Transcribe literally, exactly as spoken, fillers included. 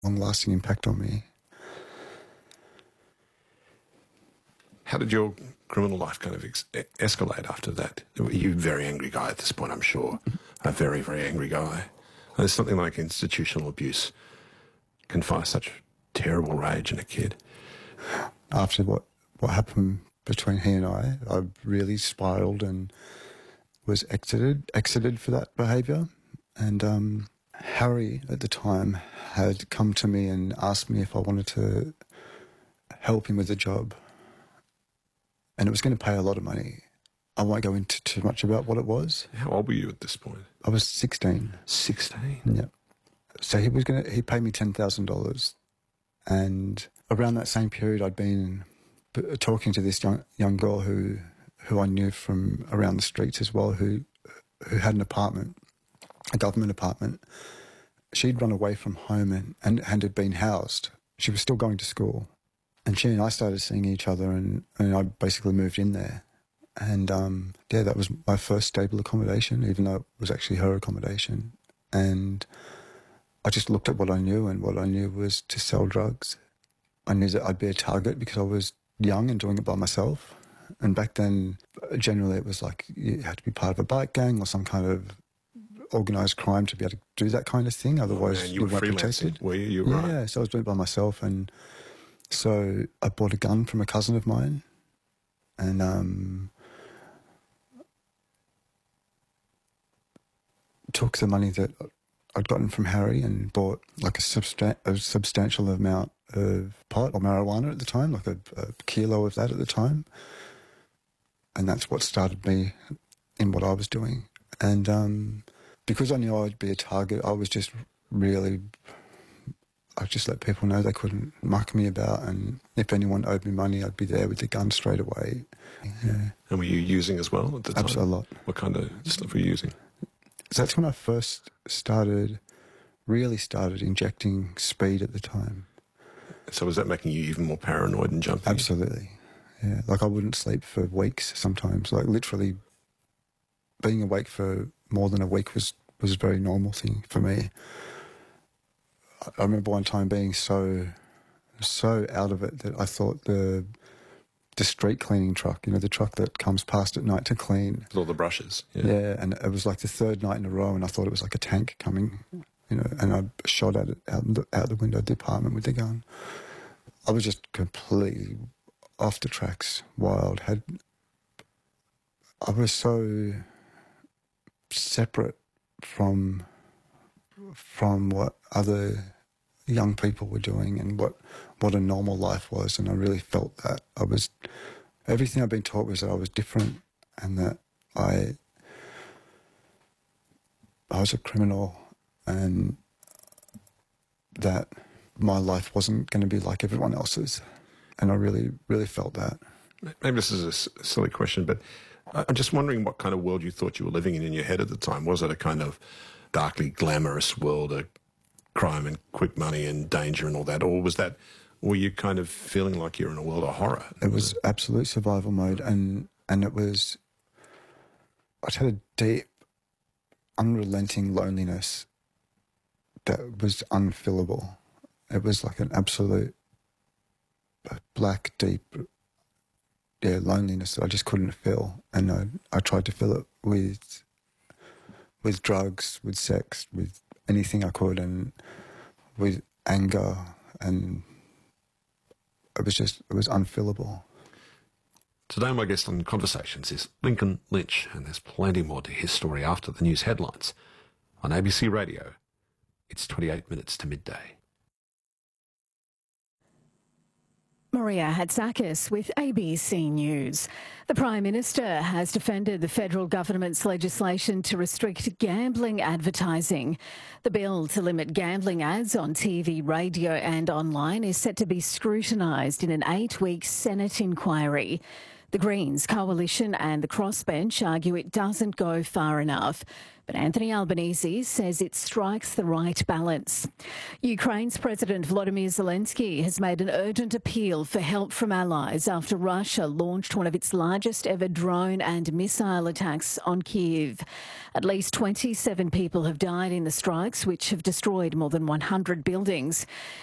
long-lasting impact on me. How did your criminal life kind of ex- escalate after that? You're a very angry guy at this point, I'm sure. A very, very angry guy. There's something like institutional abuse can fire such terrible rage in a kid. After what, what happened between he and I, I really spiralled and was exited, exited for that behaviour. And um, Harry, at the time, had come to me and asked me if I wanted to help him with the job. And it was going to pay a lot of money. I won't go into too much about what it was. How old were you at this point? I was sixteen. sixteen? Yeah. So he was going to, he paid me ten thousand dollars. And around that same period, I'd been talking to this young young girl who who I knew from around the streets as well, who who had an apartment, a government apartment. She'd run away from home and, and, and had been housed. She was still going to school. And she and I started seeing each other, and, and I basically moved in there. And, um, yeah, that was my first stable accommodation, even though it was actually her accommodation. And I just looked at what I knew, and what I knew was to sell drugs. I knew that I'd be a target because I was young and doing it by myself. And back then, generally, it was like you had to be part of a bike gang or some kind of organised crime to be able to do that kind of thing. Otherwise, oh, man, you, you were weren't protected. Were you? You were yeah, right. so I was doing it by myself. And so I bought a gun from a cousin of mine, and um, took the money that I'd gotten from Harry and bought like a, substan- a substantial amount of pot or marijuana at the time, like a, a kilo of that at the time. And that's what started me in what I was doing. And um, because I knew I'd be a target, I was just really... I just let people know they couldn't muck me about, and if anyone owed me money, I'd be there with the gun straight away. Yeah. And were you using as well at the time? Absolutely. A lot. What kind of stuff were you using? So that's when I first started, really started injecting speed at the time. So was that making you even more paranoid and jumpy? Absolutely, yeah. Like I wouldn't sleep for weeks sometimes. Like literally being awake for more than a week was, was a very normal thing for me. I remember one time being so, so out of it that I thought the the street cleaning truck, you know, the truck that comes past at night to clean. With all the brushes. Yeah. Yeah, and it was like the third night in a row, and I thought it was like a tank coming, you know, and I shot at it out the, out the window of the apartment with the gun. I was just completely off the tracks, wild. Had I was so separate from from what other young people were doing and what, what a normal life was, and I really felt that. I was, everything I'd been taught was that I was different and that I I was a criminal and that my life wasn't going to be like everyone else's, and I really, really felt that. Maybe this is a s- silly question, but I'm just wondering what kind of world you thought you were living in in your head at the time. Was it a kind of darkly glamorous world, a crime and quick money and danger and all that, or was that, were you kind of feeling like you're in a world of horror? It was absolute survival mode, and and it was, I had a deep, unrelenting loneliness that was unfillable. It was like an absolute black, deep, yeah, loneliness that I just couldn't fill, and I I tried to fill it with with drugs, with sex, with anything I could, and with anger, and it was just, it was unfillable. Today my guest on Conversations is Lincoln Lynch, and there's plenty more to his story after the news headlines. On A B C Radio, it's twenty-eight minutes to midday. Maria Hatzakis with A B C News. The Prime Minister has defended the federal government's legislation to restrict gambling advertising. The bill to limit gambling ads on T V, radio and online is set to be scrutinised in an eight-week Senate inquiry. The Greens coalition and the crossbench argue it doesn't go far enough, but Anthony Albanese says it strikes the right balance. Ukraine's President Volodymyr Zelensky has made an urgent appeal for help from allies after Russia launched one of its largest ever drone and missile attacks on Kyiv. At least twenty-seven people have died in the strikes, which have destroyed more than one hundred buildings.